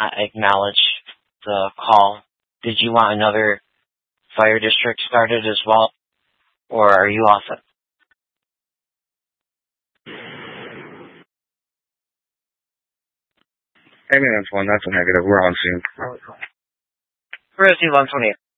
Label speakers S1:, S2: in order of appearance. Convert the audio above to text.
S1: acknowledge the call. Did you want another fire district started as well, or are you all set?
S2: Ambulance 1, that's a negative. We're on scene.
S1: Rosie 128.